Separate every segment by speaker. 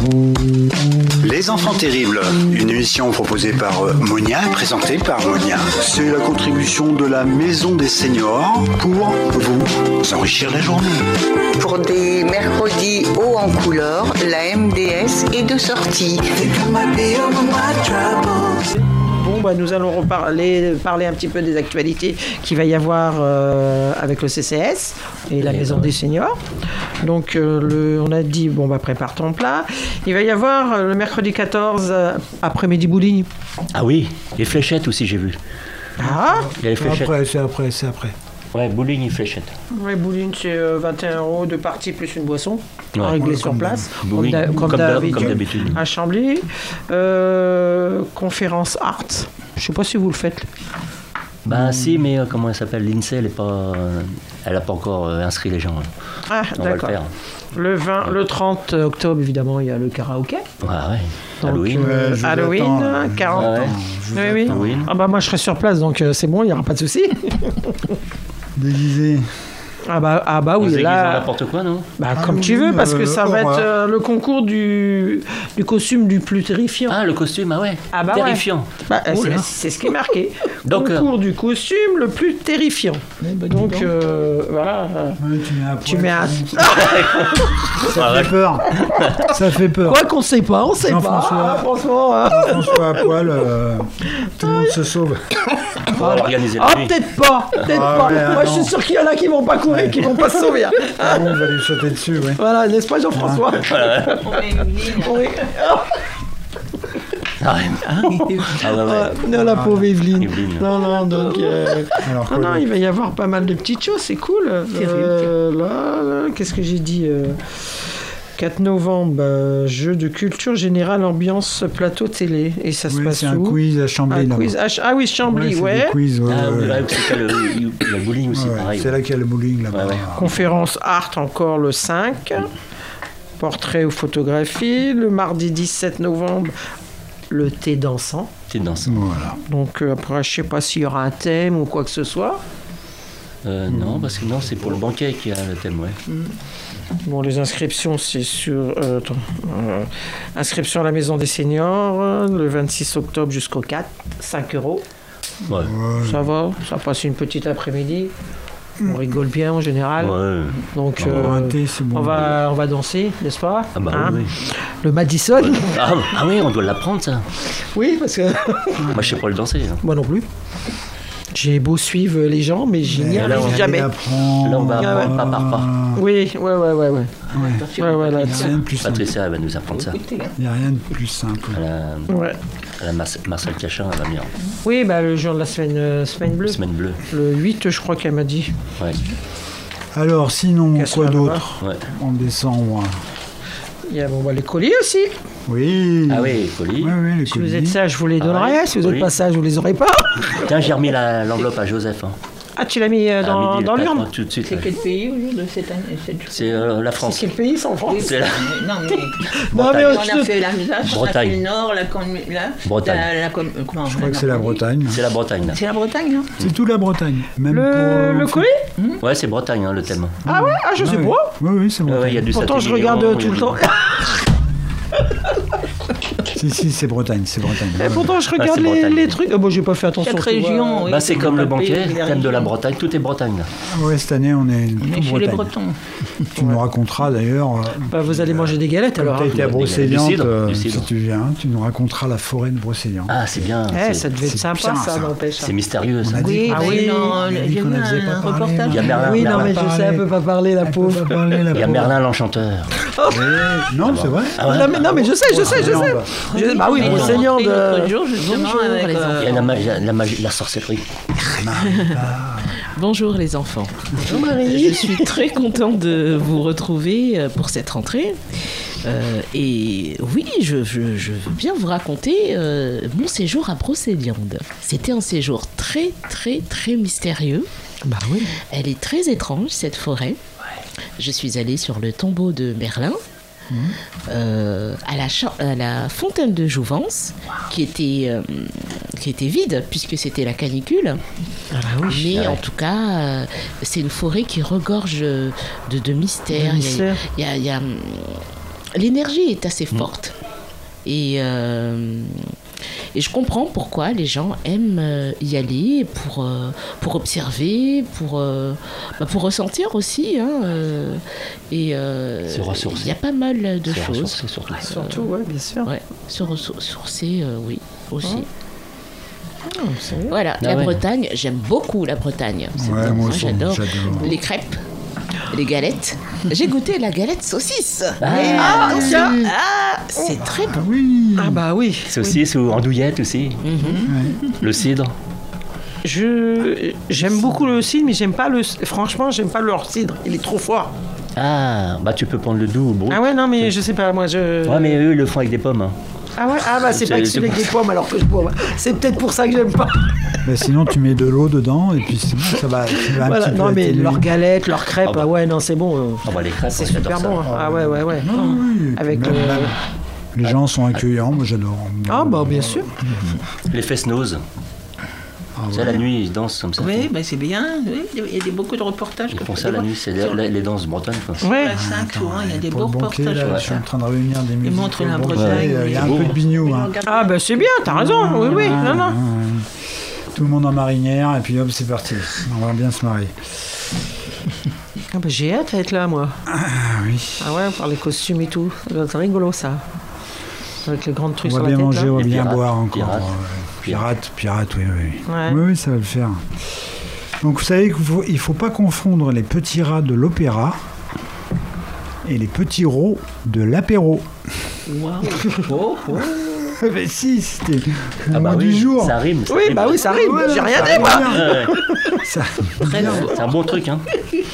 Speaker 1: Les Enfants Terribles, une émission proposée par Monia, présentée par Monia. C'est la contribution de la Maison des Seniors pour vous enrichir la journée.
Speaker 2: Pour des mercredis hauts en couleur, la MDS est de sortie.
Speaker 3: Bon, nous allons parler un petit peu des actualités qu'il va y avoir avec le CCS et la Maison des Seniors. Donc, on a dit, prépare ton plat. Il va y avoir le mercredi 14 après-midi bowling.
Speaker 4: Ah oui, les fléchettes aussi, j'ai vu.
Speaker 3: Ah,
Speaker 4: il y a les fléchettes.
Speaker 5: C'est après.
Speaker 4: Ouais, bowling et fléchettes.
Speaker 3: Ouais, bowling, c'est 21 € de partie plus une boisson, réglée sur place,
Speaker 4: bowling, comme d'habitude.
Speaker 3: À Chambly. Conférence art, je ne sais pas si vous le faites.
Speaker 4: Si, mais comment elle s'appelle, l'INSEE, elle n'a pas encore inscrit les gens.
Speaker 3: Ah,
Speaker 4: on
Speaker 3: d'accord.
Speaker 4: Va le faire.
Speaker 3: Le 30 octobre, évidemment, il y a le karaoké.
Speaker 4: Ah ouais.
Speaker 3: Donc, Halloween, 40 ans. Oui.
Speaker 4: Halloween.
Speaker 3: Moi, je serai sur place, donc c'est bon, il n'y aura pas de souci.
Speaker 5: Déguisé.
Speaker 3: Oui, là.
Speaker 4: N'importe quoi, non?
Speaker 3: Comme tu veux, parce que ça va être le concours du costume du plus terrifiant.
Speaker 4: Ah, le costume, terrifiant.
Speaker 3: Ouais. C'est ce qui est marqué. Concours du costume le plus terrifiant. Donc, voilà.
Speaker 5: Tu mets un. Ça fait peur. Ça fait peur.
Speaker 3: Quoi qu'on sait pas, on sait pas.
Speaker 5: François à poil, tout le monde se sauve.
Speaker 3: Peut-être pas. Moi, je suis sûr qu'il y en a qui vont pas courir, qui vont pas se sauver.
Speaker 5: On va lui sauter dessus, oui.
Speaker 3: Voilà, n'est-ce pas, Jean-François? Oui. Non, la pauvre Evelyne. Non, donc. Non, il va y avoir pas mal de petites choses, c'est cool. Là, qu'est-ce que j'ai dit 4 novembre, jeu de culture générale, ambiance plateau télé. Et ça se passe
Speaker 5: c'est un quiz à Chambly.
Speaker 3: Chambly,
Speaker 5: ouais. Des quiz,
Speaker 4: c'est le bowling aussi, pareil.
Speaker 5: C'est là qu'il y a le bowling, là-bas.
Speaker 3: Conférence art encore le 5. Portrait ou photographie. Le mardi 17 novembre, le thé dansant.
Speaker 5: Voilà.
Speaker 3: Donc après, je sais pas s'il y aura un thème ou quoi que ce soit.
Speaker 4: Non, parce que c'est pour le banquet qu'il y a le thème, ouais.
Speaker 3: Les inscriptions, c'est sur... inscription à la Maison des Seniors, le 26 octobre jusqu'au 4, 5 €.
Speaker 4: Ouais.
Speaker 3: Ça va, ça passe une petite après-midi. On rigole bien en général.
Speaker 4: Ouais.
Speaker 3: Donc,
Speaker 5: c'est bon.
Speaker 3: on va danser, n'est-ce pas?
Speaker 4: Oui.
Speaker 3: Le Madison.
Speaker 4: Oui, on doit l'apprendre, ça.
Speaker 3: Oui, parce que...
Speaker 4: Moi, je sais pas le danser.
Speaker 3: Moi non plus. J'ai beau suivre les gens, mais je n'y arrive jamais.
Speaker 4: Là, on va apprendre pas par pas.
Speaker 3: Oui. Là,
Speaker 4: Patricia, elle va nous apprendre ça.
Speaker 5: Il n'y a rien de plus simple.
Speaker 4: Marcel Cachin, elle va venir.
Speaker 3: Oui, le jour de la semaine bleue.
Speaker 4: Semaine bleue.
Speaker 3: Le 8, je crois qu'elle m'a dit.
Speaker 4: Ouais.
Speaker 5: Alors, sinon, quoi d'autre en décembre?
Speaker 3: Il y a les colis aussi.
Speaker 5: Oui.
Speaker 4: Ah oui, les colis.
Speaker 5: Oui, les
Speaker 3: si vous êtes sage, vous les donnerez. Si vous n'êtes pas sage, vous les aurez pas.
Speaker 4: Tiens, j'ai remis l'enveloppe à Joseph.
Speaker 3: Ah, tu l'as mis dans l'urne?
Speaker 4: Tout de suite.
Speaker 2: C'est quel pays au jour de cette année?
Speaker 4: C'est la France.
Speaker 3: C'est quel pays? C'est en France?
Speaker 4: C'est la...
Speaker 2: Non, mais
Speaker 3: on
Speaker 2: a fait l'Alsace, on a fait le Nord,
Speaker 4: Bretagne.
Speaker 5: Je crois que c'est la Bretagne.
Speaker 4: C'est la Bretagne.
Speaker 2: C'est la Bretagne,
Speaker 5: C'est toute la Bretagne. Même
Speaker 3: le colis?
Speaker 4: Ouais, c'est Bretagne, le thème.
Speaker 3: Ah ouais? Ah, je sais pas.
Speaker 5: Oui, c'est Bretagne.
Speaker 4: Y a du
Speaker 3: Pourtant, je regarde tout le temps.
Speaker 5: Si, c'est Bretagne.
Speaker 3: Et pourtant, je regarde les trucs. J'ai pas fait attention.
Speaker 2: Chaque région, oui.
Speaker 4: C'est comme le banquet, thème de la Bretagne. Tout est Bretagne, là.
Speaker 5: Oui, cette année, on est
Speaker 2: chez les Bretons.
Speaker 5: Tu nous raconteras, d'ailleurs...
Speaker 3: vous allez manger des galettes, alors.
Speaker 5: Tu as été à Brocéliande,
Speaker 4: si
Speaker 5: tu viens, tu nous raconteras la forêt de Brocéliande.
Speaker 4: Ah, c'est bien.
Speaker 3: Ça devait être sympa, ça n'empêche.
Speaker 4: C'est mystérieux, ça.
Speaker 2: Oui, j'ai vu un reportage.
Speaker 4: Il y a Merlin.
Speaker 3: Oui, non, mais je sais, elle peut pas parler, la pauvre.
Speaker 4: Il y a Merlin l'enchanteur.
Speaker 5: Non, c'est vrai.
Speaker 3: Non, mais je sais. Bah oui, Brocéliande.
Speaker 2: L'autre jour, justement, avec...
Speaker 4: Il y a la sorcellerie.
Speaker 6: Bonjour les enfants.
Speaker 3: Bonjour Marie.
Speaker 6: Je suis très contente de vous retrouver pour cette rentrée. Et oui, je veux bien vous raconter mon séjour à Brocéliande. C'était un séjour très, très, très mystérieux.
Speaker 3: Bah oui.
Speaker 6: Elle est très étrange, cette forêt. Je suis allée sur le tombeau de Merlin. À la fontaine de Jouvence, qui était vide puisque c'était la canicule. Mais en tout cas, c'est une forêt qui regorge de mystères. Il y a l'énergie est assez forte. Et je comprends pourquoi les gens aiment y aller pour observer, pour ressentir aussi.
Speaker 4: Se ressourcer.
Speaker 6: Il y a pas mal de choses.
Speaker 4: Ressourcer, surtout.
Speaker 3: Surtout, ouais, bien sûr.
Speaker 6: Ouais, se ressourcer, oui, aussi.
Speaker 3: C'est bien.
Speaker 6: Voilà, la Bretagne, j'aime beaucoup la Bretagne.
Speaker 5: Ouais, moi aussi,
Speaker 6: j'adore
Speaker 5: j'adore.
Speaker 6: les crêpes, les galettes. J'ai goûté la galette saucisse.
Speaker 3: tiens.
Speaker 6: C'est très bon.
Speaker 5: Ah oui.
Speaker 3: Ah bah oui.
Speaker 4: Saucisse ou andouillette aussi. Le cidre.
Speaker 3: J'aime beaucoup le cidre, mais franchement, j'aime pas leur cidre. Il est trop fort.
Speaker 4: Ah, bah tu peux prendre le doux ou brut.
Speaker 3: Ah ouais, non, mais je sais pas, moi
Speaker 4: Ouais, mais eux, ils le font avec des pommes. Hein.
Speaker 3: Ah ouais, ah bah c'est pas que celui avec des pommes alors que je bois. C'est peut-être pour ça que j'aime pas.
Speaker 5: Bah, sinon, tu mets de l'eau dedans et puis sinon, ça va un
Speaker 3: Voilà,
Speaker 5: petit peu
Speaker 3: non mais
Speaker 5: atténuer.
Speaker 3: leurs galettes, leurs crêpes,
Speaker 4: Ah bah.
Speaker 3: ah ouais, non, c'est bon.
Speaker 4: Ah bah les crêpes,
Speaker 3: C'est
Speaker 4: ouais,
Speaker 3: super
Speaker 4: j'adore
Speaker 3: bon.
Speaker 4: ça.
Speaker 3: Hein. Ah ouais.
Speaker 5: Non, oui,
Speaker 3: Avec
Speaker 5: même-
Speaker 3: le-
Speaker 5: même les gens sont accueillants, moi j'adore.
Speaker 3: Ah bah bien sûr.
Speaker 4: Les fesses-noses.
Speaker 5: Ah
Speaker 4: Ça,
Speaker 5: ouais.
Speaker 4: la nuit, ils dansent comme ça.
Speaker 7: Oui, ben c'est bien. Oui, il y a beaucoup de reportages.
Speaker 4: Ils
Speaker 7: comme
Speaker 4: font ça la nuit, c'est les danses bretonnes. Quoi.
Speaker 3: Ouais.
Speaker 7: La 5, souvent, il y a des
Speaker 5: Pour
Speaker 7: beaux
Speaker 5: le banquet,
Speaker 7: reportages.
Speaker 5: là, je suis en train de réunir des musiques.
Speaker 7: montrent
Speaker 5: pour le
Speaker 7: la
Speaker 5: banquet.
Speaker 7: Bretagne,
Speaker 5: Il y a un
Speaker 4: oui.
Speaker 5: peu de bignou. Hein.
Speaker 3: Ah bah c'est bien, t'as raison. Oui, oui, non, non.
Speaker 5: Tout le monde en marinière et puis hop, c'est parti. On va bien se marier.
Speaker 3: Ah bah j'ai hâte d'être là, moi.
Speaker 5: Ah oui.
Speaker 3: Ah ouais, par les costumes et tout. C'est rigolo ça. Avec les grands trucs
Speaker 5: On
Speaker 3: sur
Speaker 5: va
Speaker 3: la
Speaker 5: bien
Speaker 3: tête.
Speaker 5: manger,
Speaker 3: Là.
Speaker 5: on va
Speaker 4: Les
Speaker 5: bien
Speaker 4: pirates,
Speaker 5: boire encore.
Speaker 4: pirates.
Speaker 5: Pirate, oui, oui.
Speaker 3: Ouais.
Speaker 5: Oui, oui, ça va le faire. Donc vous savez qu'il ne faut pas confondre les petits rats de l'opéra et les petits rots de l'apéro. Mais si, c'était le
Speaker 4: Ah bah
Speaker 5: mot
Speaker 4: oui,
Speaker 5: du jour.
Speaker 4: ça rime. ça
Speaker 3: Oui,
Speaker 4: rime.
Speaker 3: bah oui, ça arrive.
Speaker 5: Voilà,
Speaker 3: J'ai rien
Speaker 5: ça
Speaker 3: dit, moi.
Speaker 5: rime bien.
Speaker 4: Ouais, ouais.
Speaker 5: Ça-
Speaker 4: C'est un bon truc, hein.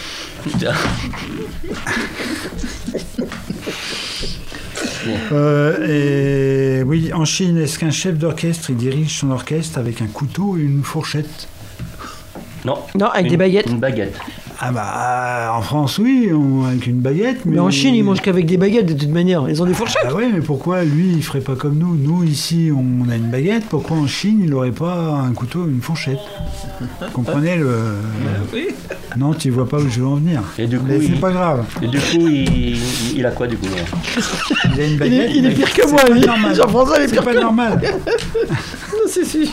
Speaker 5: Et oui, en Chine, est-ce qu'un chef d'orchestre il dirige son orchestre avec un couteau et une fourchette?
Speaker 4: Non.
Speaker 3: Non, avec des baguettes.
Speaker 4: Une baguette.
Speaker 5: Ah bah en France oui, avec une baguette.
Speaker 3: Mais en Chine, ils mangent qu'avec des baguettes de toute manière. Ils ont des fourchettes.
Speaker 5: Ah ouais, mais pourquoi lui il ferait pas comme nous? Nous ici on a une baguette, pourquoi en Chine il n'aurait pas un couteau et une fourchette? Vous comprenez le... Non, tu vois pas où je veux en venir.
Speaker 4: Et du coup,
Speaker 5: Mais c'est
Speaker 4: il-
Speaker 5: pas grave.
Speaker 4: Et du coup, il a quoi du coup là
Speaker 5: Il a une baguette.
Speaker 3: Il est
Speaker 5: mais
Speaker 3: pire que
Speaker 5: c'est
Speaker 3: moi,
Speaker 5: pas
Speaker 3: lui.
Speaker 5: normal.
Speaker 3: Jean-François, il est
Speaker 5: C'est
Speaker 3: pire
Speaker 5: pas
Speaker 3: que moi.
Speaker 5: normal.
Speaker 3: Non, c'est sûr.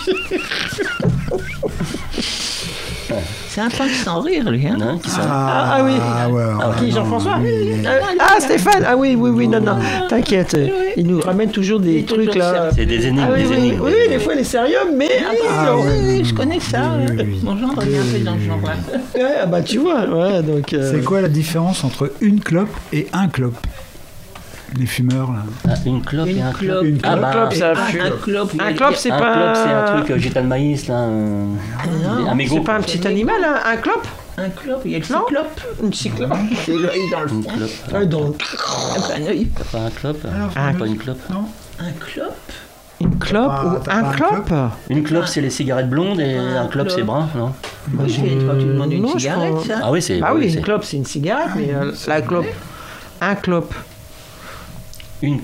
Speaker 7: C'est un punk sans rire, lui. Hein.
Speaker 4: Hein, qui ça
Speaker 3: Ah oui.
Speaker 5: ouais,
Speaker 3: Qui,
Speaker 5: non,
Speaker 3: Jean-François
Speaker 5: lui, il est-
Speaker 3: Ah, Stéphane. Ah oui, oui, oui, non, non. T'inquiète. Il nous ramène toujours des trucs là.
Speaker 4: C'est des énigmes,
Speaker 3: Ah oui,
Speaker 4: des
Speaker 3: oui,
Speaker 4: énigmes.
Speaker 3: oui, des fois il est sérieux, mais
Speaker 5: Ah,
Speaker 3: attention.
Speaker 5: oui,
Speaker 7: Je connais ça.
Speaker 5: oui, oui, oui.
Speaker 7: Mon gendre est un peu dans ce genre-là.
Speaker 3: Ouais, ah bah tu vois, ouais, donc.
Speaker 5: C'est quoi la différence entre une clope et un clope? Les fumeurs là.
Speaker 4: Ah, une clope et un clope.
Speaker 5: Une
Speaker 4: Ah
Speaker 5: clope,
Speaker 4: bah,
Speaker 3: clope, ça pue.
Speaker 7: Un clope,
Speaker 3: Un clope, c'est
Speaker 4: un
Speaker 3: pas.
Speaker 4: clope, c'est un truc gita de maïs là. Un mégot.
Speaker 3: C'est pas un petit animal, hein, un clope.
Speaker 7: Un clope, il y a le
Speaker 3: Non.
Speaker 7: cyclope.
Speaker 3: Une cyclope.
Speaker 7: C'est l'œil dans le
Speaker 4: Une
Speaker 7: fond.
Speaker 4: clope.
Speaker 3: Ah, donc.
Speaker 7: Un œil.
Speaker 4: T'as pas un clope
Speaker 3: Un
Speaker 4: Pas une clope.
Speaker 7: Un clope.
Speaker 3: Une clope
Speaker 5: T'as
Speaker 3: ou
Speaker 5: pas
Speaker 3: un
Speaker 5: un
Speaker 3: clope.
Speaker 4: Une clope, c'est les cigarettes blondes et
Speaker 7: Un
Speaker 4: un clope,
Speaker 7: clope.
Speaker 4: c'est brun, non
Speaker 7: Bah, je vais quand tu demandes une
Speaker 3: non, je
Speaker 7: cigarette,
Speaker 3: crois-
Speaker 7: ça.
Speaker 4: Ah oui, c'est.
Speaker 3: Ah oui,
Speaker 4: c'est
Speaker 3: une clope, c'est une cigarette, mais la clope. Un clope.
Speaker 4: une.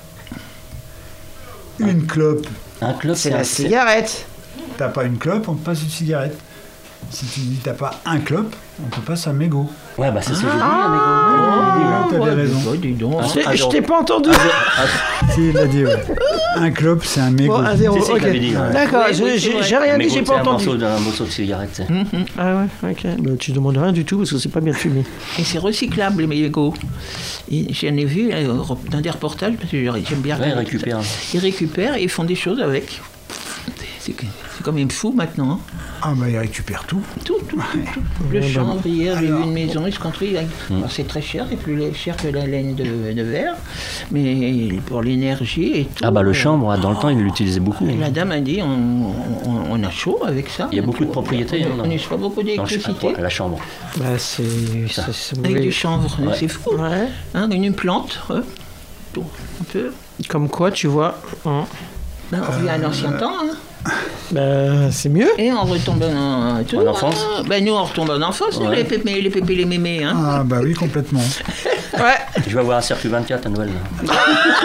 Speaker 5: Une clope.
Speaker 4: Un clope,
Speaker 3: C'est la cigarette.
Speaker 5: T'as pas une clope, on te passe une cigarette. Si tu dis t'as pas un clope, on te passe un mégot.
Speaker 4: Ouais, bah c'est ce que j'ai dit,
Speaker 3: Ah.
Speaker 4: un mégot.
Speaker 5: T'avais raison.
Speaker 7: Oh, dis donc.
Speaker 3: Je t'ai pas entendu.
Speaker 5: Si, il l'a dit, ouais. Un clope, c'est un mégot.
Speaker 3: Bon, 1-0,
Speaker 4: C'est ce
Speaker 3: ok.
Speaker 4: qu'il avait dit, ouais.
Speaker 3: D'accord,
Speaker 7: Oui, oui, c'est vrai.
Speaker 3: j'ai rien dit, j'ai pas entendu.
Speaker 4: Un morceau de cigarette, c'est.
Speaker 3: Ah ouais, ok. Bah, tu demandes rien du tout parce que c'est pas bien fumé.
Speaker 7: Et c'est recyclable, les mégots. Et j'en ai vu dans des reportages, parce que j'aime bien
Speaker 4: Ouais, ils
Speaker 7: regarder
Speaker 4: récupèrent.
Speaker 7: ça. Ils récupèrent et ils font des choses avec. C'est quand même fou maintenant. Hein.
Speaker 5: Ah bah il récupère tout.
Speaker 7: Tout. Le chanvre, hier, j'ai vu une maison, ils se construisent. Alors, c'est très cher, c'est plus cher que la laine de verre. Mais pour l'énergie et tout.
Speaker 4: Ah bah le chanvre, dans le temps, ils l'utilisaient beaucoup.
Speaker 7: La dame a dit on a chaud avec ça.
Speaker 4: Il y a beaucoup de propriétés, hein,
Speaker 7: On n'usse pas beaucoup
Speaker 4: Dans le
Speaker 7: d'électricité.
Speaker 4: à la chambre.
Speaker 3: Bah, c'est
Speaker 7: Avec du chanvre,
Speaker 4: Ouais.
Speaker 7: c'est fou.
Speaker 3: Ouais.
Speaker 7: Hein, une plante, tout, un peu.
Speaker 3: Comme quoi, tu vois. Hein.
Speaker 7: Ben, on revient à l'ancien temps. Hein.
Speaker 3: Bah, c'est mieux.
Speaker 7: Et on retombe
Speaker 4: En enfance.
Speaker 7: Ben, nous, on retombe en enfance,
Speaker 4: Ouais.
Speaker 7: les pépés, les mémés. Hein.
Speaker 5: Ah bah oui, complètement.
Speaker 3: Ouais.
Speaker 4: Je vais avoir un circuit 24 à Noël. là.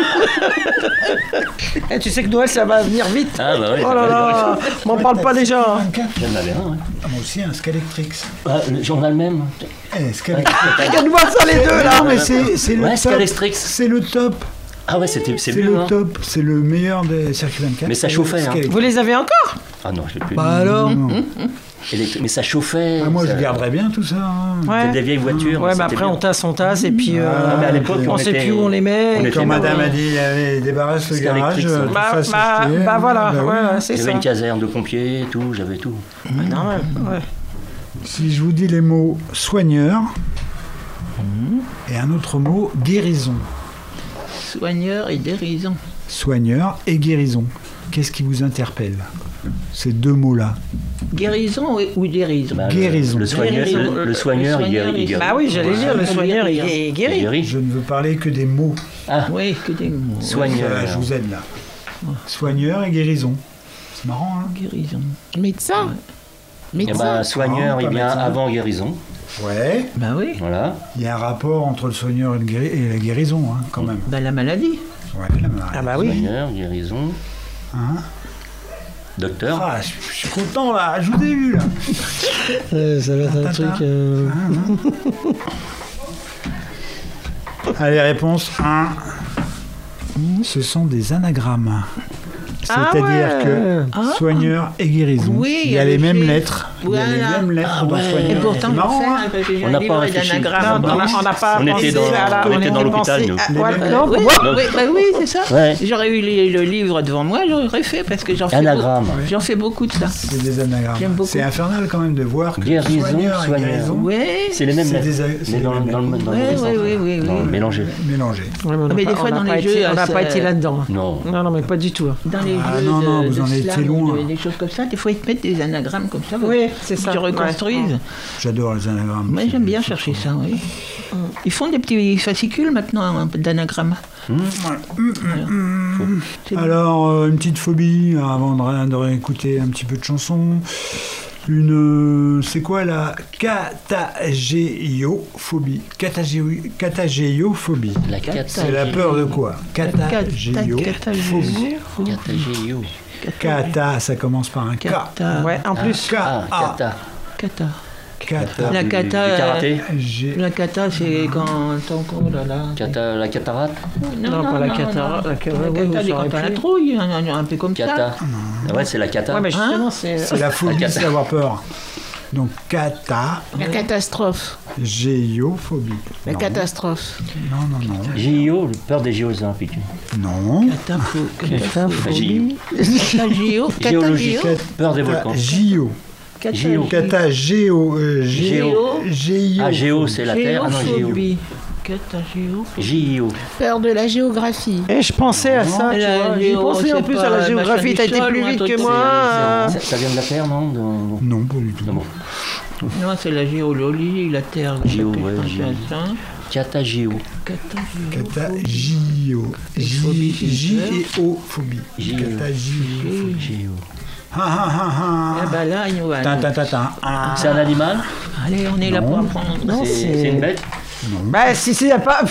Speaker 3: Et tu sais que Noël, ça va venir vite.
Speaker 4: Ah bah oui.
Speaker 3: Oh là là, m'en parle pas déjà. Hein.
Speaker 4: J'en avais un, ouais.
Speaker 5: Ah, moi aussi, un Scalextrix.
Speaker 4: Ah, on a le même.
Speaker 3: Regarde voir ça les deux là.
Speaker 5: Non, mais c'est le
Speaker 4: Ouais,
Speaker 5: top.
Speaker 4: Scalestrix.
Speaker 5: C'est le top.
Speaker 4: Ah ouais, c'est
Speaker 5: C'est
Speaker 4: mieux.
Speaker 5: le
Speaker 4: Hein.
Speaker 5: top. C'est le meilleur des circuits 24.
Speaker 4: Mais ça chauffait, hein.
Speaker 3: Vous les avez encore?
Speaker 4: Ah non, je l'ai plus.
Speaker 5: Bah alors
Speaker 4: Mais ça chauffait.
Speaker 5: Moi,
Speaker 4: ça...
Speaker 5: je garderais bien tout ça. Hein.
Speaker 3: Ouais.
Speaker 4: C'était des vieilles voitures.
Speaker 3: Ouais, mais
Speaker 4: c'était
Speaker 3: après
Speaker 4: bien.
Speaker 3: on tasse et puis
Speaker 4: mais à l'époque,
Speaker 3: on sait
Speaker 4: était-
Speaker 3: plus où on les met.
Speaker 4: on
Speaker 3: et
Speaker 4: était
Speaker 5: Quand
Speaker 3: puis,
Speaker 5: madame a dit, allez, débarrasse le
Speaker 4: C'est
Speaker 5: garage,
Speaker 4: électrique, ça.
Speaker 5: tout ça, c'est jeté.
Speaker 3: voilà,
Speaker 5: Bah oui.
Speaker 3: ouais, c'est
Speaker 4: J'avais
Speaker 3: ça.
Speaker 4: une caserne de pompiers, tout, j'avais tout.
Speaker 3: Normal, ouais.
Speaker 5: Si je vous dis les mots soigneur et un autre mot guérison.
Speaker 7: Soigneur et dérision.
Speaker 5: Soigneur et guérison. Qu'est-ce qui vous interpelle, ces deux mots-là?
Speaker 7: Guérison ou dérison?
Speaker 4: Bah,
Speaker 5: Guérison.
Speaker 4: Le soigneur, le soigneur, il guérit.
Speaker 3: Bah oui, j'allais dire, le soigneur est
Speaker 4: Il
Speaker 3: guéri.
Speaker 4: guérit.
Speaker 5: Je ne veux parler que des mots.
Speaker 7: Oui, que des mots.
Speaker 4: Soigneur.
Speaker 5: Voilà, je vous aide là. Soigneur et guérison. C'est marrant, hein?
Speaker 7: Guérison.
Speaker 6: Médecin.
Speaker 4: Eh
Speaker 6: Médecin.
Speaker 4: ben, soigneur,
Speaker 5: Non,
Speaker 4: il
Speaker 5: pas
Speaker 4: vient
Speaker 5: médecin.
Speaker 4: avant guérison.
Speaker 5: Ouais.
Speaker 7: Bah oui.
Speaker 4: Voilà.
Speaker 5: Il y a un rapport entre le soigneur et, et la guérison, hein, quand même.
Speaker 7: Bah la maladie.
Speaker 5: Ouais, la maladie.
Speaker 3: Ah bah oui.
Speaker 4: Soigneur, guérison.
Speaker 5: Hein?
Speaker 4: Docteur.
Speaker 5: Ah, je suis content là, je vous ai vu là.
Speaker 3: Ça va être un truc.
Speaker 5: Allez, réponse 1. Ce sont des anagrammes.
Speaker 3: Ah
Speaker 5: C'est-à-dire
Speaker 3: ouais.
Speaker 5: que soigneur et guérison,
Speaker 7: Oui,
Speaker 5: il y a les
Speaker 7: le
Speaker 5: mêmes
Speaker 7: chiffre.
Speaker 5: lettres. Il y a les
Speaker 7: Voilà.
Speaker 5: mêmes lettres dans soigneur.
Speaker 7: Et pourtant,
Speaker 5: C'est
Speaker 7: on
Speaker 5: marrant,
Speaker 7: fait
Speaker 5: hein?
Speaker 7: parce que j'ai
Speaker 4: On
Speaker 7: un
Speaker 4: n'a
Speaker 7: livre
Speaker 4: pas réfléchi.
Speaker 7: d'anagrammes.
Speaker 3: Non, on n'a pas
Speaker 4: On était
Speaker 3: pensé,
Speaker 4: dans-
Speaker 3: voilà,
Speaker 4: on était dans l'hôpital,
Speaker 3: pensé
Speaker 4: nous.
Speaker 3: à-
Speaker 5: Les
Speaker 3: voilà,
Speaker 5: mêmes
Speaker 3: non,
Speaker 7: Oui,
Speaker 3: pourquoi
Speaker 7: oui, c'est ça.
Speaker 4: Ouais.
Speaker 7: J'aurais eu le livre devant moi, j'aurais fait parce que j'en fais
Speaker 4: Anagramme.
Speaker 7: beaucoup. J'en fais beaucoup de ça.
Speaker 5: C'est des anagrammes.
Speaker 7: J'aime beaucoup.
Speaker 5: C'est infernal quand même de voir que
Speaker 4: Guérison,
Speaker 5: soigneur et
Speaker 4: soigneur.
Speaker 5: guérison
Speaker 7: Oui.
Speaker 4: C'est les mêmes
Speaker 5: C'est
Speaker 4: lettres.
Speaker 5: des-
Speaker 4: Mais
Speaker 5: c'est
Speaker 4: dans
Speaker 5: les mêmes.
Speaker 4: le
Speaker 7: Oui.
Speaker 4: Non, mélangé.
Speaker 5: mélangés.
Speaker 3: Ouais, mais on n'a
Speaker 7: Mais
Speaker 3: pas-
Speaker 7: des fois,
Speaker 3: on n'a
Speaker 7: dans
Speaker 3: pas
Speaker 7: les
Speaker 3: été-
Speaker 7: jeux,
Speaker 3: on n'a
Speaker 7: ça-
Speaker 3: pas été là-dedans.
Speaker 4: Non.
Speaker 3: Non, mais pas du tout.
Speaker 7: Dans les
Speaker 5: Ah,
Speaker 7: jeux
Speaker 5: non, non,
Speaker 7: de
Speaker 5: vous en
Speaker 7: slam
Speaker 5: étiez
Speaker 7: ou
Speaker 5: loin.
Speaker 7: des choses comme ça, des fois ils te mettent des anagrammes comme ça.
Speaker 3: Oui, c'est ça.
Speaker 7: Tu reconstruises.
Speaker 5: J'adore les anagrammes.
Speaker 7: Moi j'aime bien chercher ça, oui. Ils font des petits fascicules maintenant hein, d'anagrammes. C'est bon.
Speaker 5: Alors, une petite phobie, avant de réécouter un petit peu de chansons. C'est quoi la catagéophobie? Catagéophobie.
Speaker 4: La cata.
Speaker 5: C'est la peur de quoi? Catagéophobie.
Speaker 4: Catagéo.
Speaker 5: Cata, ça commence par un K.
Speaker 7: Cata.
Speaker 3: Ouais, en plus.
Speaker 4: Ah, cata.
Speaker 7: Cata.
Speaker 5: Cata.
Speaker 7: La
Speaker 4: Du
Speaker 7: cata.
Speaker 4: karaté.
Speaker 7: La cata, c'est quand oh là là.
Speaker 4: La cataracte.
Speaker 3: Non, pas la cata. La cata,
Speaker 7: La
Speaker 3: ouais,
Speaker 7: cata,
Speaker 3: ça
Speaker 7: c'est
Speaker 3: aurait
Speaker 7: quand t'as la
Speaker 3: pu.
Speaker 7: trouille, un peu comme
Speaker 4: Cata.
Speaker 7: ça.
Speaker 4: Ah ouais, c'est la cata.
Speaker 3: Ouais, mais justement, c'est.
Speaker 5: C'est la phobie,
Speaker 4: cata.
Speaker 5: c'est d'avoir peur. Donc,
Speaker 6: La catastrophe.
Speaker 5: catagéophobie.
Speaker 6: La
Speaker 5: Non.
Speaker 6: catastrophe.
Speaker 5: Non.
Speaker 4: JO, peur des JO olympiques.
Speaker 5: Non.
Speaker 7: Cataphobie.
Speaker 4: Géologique.
Speaker 7: Catagéo.
Speaker 4: Peur des volcans.
Speaker 5: Géo.
Speaker 4: Géo.
Speaker 5: Catagéo.
Speaker 4: Ah, Géo, c'est la terre. Ah non, Géo.
Speaker 7: Géophobie. Catagéo.
Speaker 4: JO.
Speaker 6: Peur de la géographie.
Speaker 3: Et je pensais à ça, tu
Speaker 7: La
Speaker 3: vois. J'y
Speaker 7: géo,
Speaker 3: pensais en
Speaker 7: c'est
Speaker 3: plus
Speaker 7: pas
Speaker 3: à la
Speaker 7: machin
Speaker 3: géographie.
Speaker 7: du
Speaker 3: T'as été
Speaker 7: sol
Speaker 3: plus
Speaker 7: ou un
Speaker 3: vite
Speaker 7: truc
Speaker 3: que
Speaker 7: comme
Speaker 3: moi.
Speaker 4: Ça vient de la terre, non
Speaker 5: Non, pas du tout.
Speaker 4: Non, bon.
Speaker 7: Non, c'est la géologie, la terre.
Speaker 4: Géo,
Speaker 7: Quelque
Speaker 4: ouais,
Speaker 7: chose
Speaker 4: géo.
Speaker 7: comme ça.
Speaker 4: Catagéo.
Speaker 5: Catagéo. J-E-O-phobie.
Speaker 4: Géo.
Speaker 5: Catagéo.
Speaker 4: Géo.
Speaker 5: Ha ha ha
Speaker 7: Ah
Speaker 5: ha.
Speaker 7: bah là, il nous va.
Speaker 5: Ta ta ta ta. Ah.
Speaker 4: C'est un animal?
Speaker 7: Allez, on est là pour apprendre.
Speaker 3: Non,
Speaker 4: C'est une bête?
Speaker 3: Bah, si c'est pas.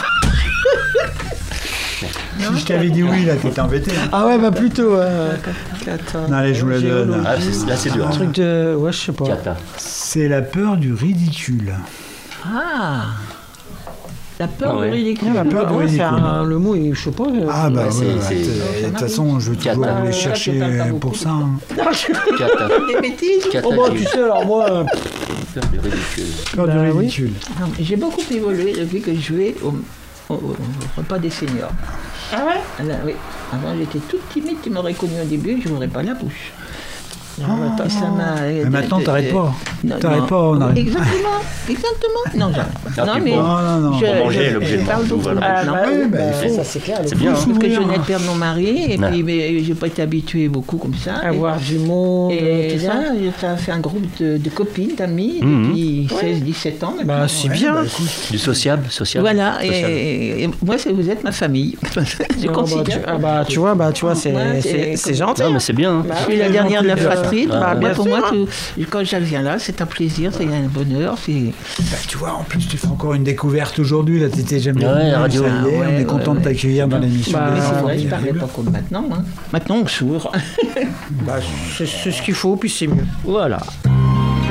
Speaker 5: Si je t'avais dit oui, là, t'étais embêté. hein.
Speaker 3: Ah ouais, bah plutôt. Cata.
Speaker 5: Non, allez, je vous la donne.
Speaker 4: Ah, là, c'est dur.
Speaker 3: Un truc de. Ouais, je sais pas.
Speaker 4: Cata.
Speaker 5: C'est la peur du ridicule.
Speaker 7: Ah, la peur
Speaker 4: Ah ouais.
Speaker 7: du ridicule.
Speaker 5: La peur du
Speaker 3: Ouais, c'est
Speaker 5: ridicule.
Speaker 3: le mot, je sais pas.
Speaker 5: Ah bah
Speaker 4: Ouais,
Speaker 5: ouais,
Speaker 4: c'est-
Speaker 5: de toute façon, je veux toujours
Speaker 4: Cata.
Speaker 5: aller chercher pour ça. hein.
Speaker 4: Cata.
Speaker 7: Des bêtises.
Speaker 3: Oh, bah, tu sais, alors moi.
Speaker 4: Peur du ridicule.
Speaker 5: Peur
Speaker 3: Bah
Speaker 5: du
Speaker 3: oui.
Speaker 5: ridicule.
Speaker 7: Non, mais j'ai beaucoup évolué depuis que je vais au repas des seniors.
Speaker 3: Ah ouais?
Speaker 7: Là, oui. Avant, j'étais toute timide. Tu m'aurais connu au début, je n'ouvrais pas la bouche. Et ça m'a.
Speaker 5: Mais maintenant, t'arrêtes pas.
Speaker 7: Non,
Speaker 5: T'arrêtes
Speaker 7: non.
Speaker 5: pas, on arrête.
Speaker 7: Exactement. Non, j'arrête.
Speaker 4: Ah,
Speaker 7: Non,
Speaker 4: tu
Speaker 7: mais.
Speaker 4: vois.
Speaker 5: Non.
Speaker 4: Pour manger, l'objet de
Speaker 7: parle
Speaker 4: manger,
Speaker 7: beaucoup.
Speaker 4: voilà.
Speaker 3: Ah,
Speaker 7: Non,
Speaker 3: bah oui,
Speaker 5: bah, il faut.
Speaker 3: ça c'est clair.
Speaker 4: C'est bien, hein.
Speaker 7: parce que je
Speaker 5: s'ouvrir,
Speaker 7: venais
Speaker 5: hein.
Speaker 7: de perdre mon mari, et
Speaker 4: Ouais.
Speaker 7: puis mais j'ai pas été habituée beaucoup comme ça.
Speaker 3: Avoir du monde,
Speaker 7: Et
Speaker 3: tout ça.
Speaker 7: là, ça a fait un groupe de copines, d'amis,
Speaker 4: Mhm.
Speaker 7: depuis 16-17 ans. maintenant.
Speaker 3: Bah, c'est bien.
Speaker 4: Du sociable, social.
Speaker 7: Voilà,
Speaker 4: Social.
Speaker 7: et moi, vous êtes ma famille. Je considère.
Speaker 3: Tu vois, c'est
Speaker 7: Ouais,
Speaker 3: c'est gentil.
Speaker 4: Non, mais c'est bien. hein.
Speaker 7: Je suis la dernière de la fratrie.
Speaker 4: Ah,
Speaker 7: Bah,
Speaker 3: bien
Speaker 7: pour
Speaker 3: sûr,
Speaker 7: moi,
Speaker 3: hein.
Speaker 7: quand je viens là, c'est un plaisir, c'est un bonheur.
Speaker 5: Bah, tu vois, en plus, tu fais encore une découverte aujourd'hui. Là, t'étais jamais
Speaker 4: Ouais,
Speaker 5: venu,
Speaker 4: la radio.
Speaker 5: ça y est,
Speaker 7: Ah, ouais,
Speaker 5: on est content de
Speaker 7: ouais.
Speaker 5: t'accueillir dans l'émission.
Speaker 3: Bah,
Speaker 7: Mais c'est
Speaker 5: Ah,
Speaker 7: vrai, je
Speaker 5: oui,
Speaker 7: parlais pas comme maintenant. Hein. Maintenant, on s'ouvre.
Speaker 3: Bah, c'est ce qu'il faut, puis c'est mieux.
Speaker 7: Voilà.